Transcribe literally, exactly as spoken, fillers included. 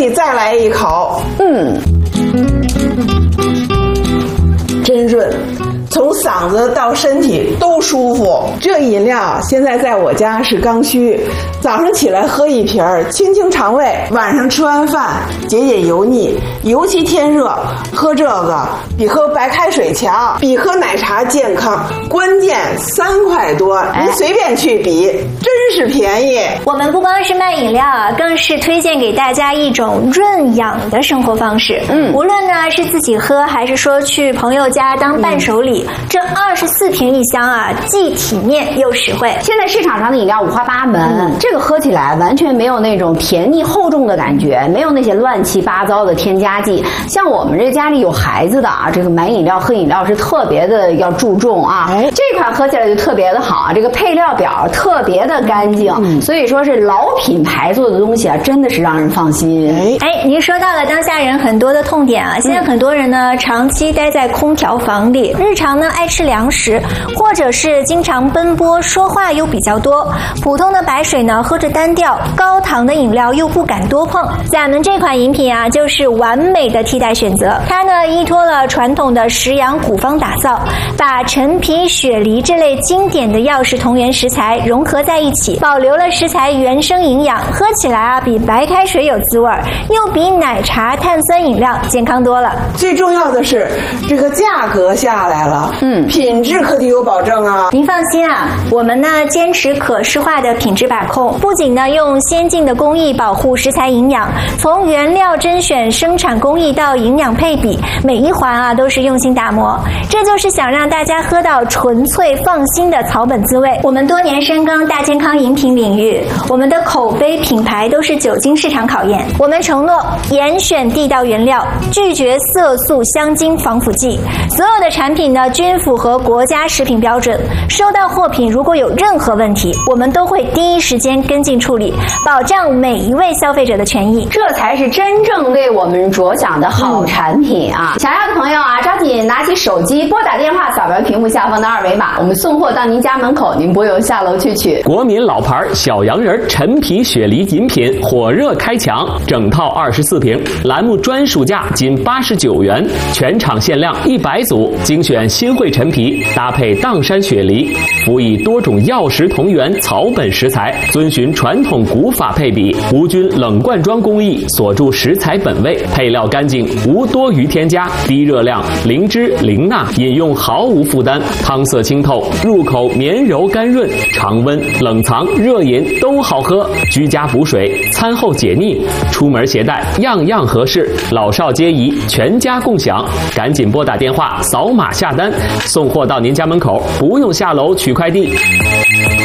得再来一口。 嗯， 真润，从嗓子到身体都舒服。这饮料现在在我家是刚需，早上起来喝一瓶儿，清清肠胃；晚上吃完饭解解油腻。尤其天热，喝这个比喝白开水强，比喝奶茶健康。关键三块多，您随便去比，真是便宜。 我们不光是卖饮料啊，更是推荐给大家一种润养的生活方式。嗯，无论呢是自己喝，还是说去朋友家当伴手礼，嗯、这二十四瓶一箱啊，既体面又实惠。 现在市场上的饮料五花八门，嗯、这个喝起来完全没有那种甜腻厚重的感觉，没有那些乱七八糟的添加剂。像我们这家里有孩子的啊，这个买饮料喝饮料是特别的要注重啊。哎，这款喝起来就特别的好，这个配料表特别的干净，嗯、所以说是老品牌做的东西啊，真的是让人放心。 哎，您说到了当下人很多的痛点啊，现在很多人呢长期待在空调房里，日常呢爱吃凉食，或者是经常奔波，说话又比较多，普通的白水呢喝着单调，高糖的饮料又不敢多碰。咱们这款饮品啊，就是完美的替代选择。它呢依托了传统的食养古方打造，把陈皮、雪梨这类经典的药食同源食材融合在一起，保留了食材原生营养，喝起来啊比白开水有滋味，又比奶茶、碳酸饮料健康多了。 最重要的是这个价格下来了，嗯，品质可得有保证啊。 您放心啊，我们呢坚持可视化的品质把控，不仅呢用先进的工艺保护食材营养，从原料甄选、生产工艺到营养配比，每一环啊都是用心打磨。这就是想让大家喝到纯粹放心的草本滋味。我们多年深耕大健康饮品领域，我们的口碑品牌都是久经市场考验。我们承诺严选地道原料，拒绝色素、香精、防腐剂，所有的产品呢均符合国家食品标准。收到货品如果有任何问题，我们都会第一时间跟进处理，保障每一位消费者的权益。 这才是真正为我们着想的好产品啊！嗯、想要的朋友啊，抓紧拿起手机拨打电话，扫描屏幕下方的二维码，我们送货到您家门口，您不用下楼去取。 国民老牌小洋人陈皮雪梨饮品火热开抢，整套二十四瓶，栏目专属价仅八十九元，全场限量一百组，精选新会陈皮，搭配砀山雪梨，辅以多种药食同源草本食材，遵循传统古法配比，无菌冷罐装工艺，锁住食材本味，配料干净，无多余添加，低热量，零脂零钠，饮用毫无负担，汤色清透，入口绵柔甘润，常温冷藏热饮都好喝，居家补水，餐后解腻，出门携带样样合适，老少皆宜，全家共享。赶紧拨打电话，扫码下单，送货到您家门口，不用下楼取快递。